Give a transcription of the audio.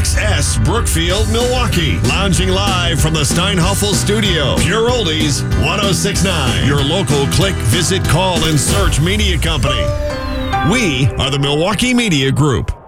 KXS Brookfield, Milwaukee. Lounging live from the Steinhoffel Studio. Pure Oldies 1069. Your local click, visit, call, and search media company. We are the Milwaukee Media Group.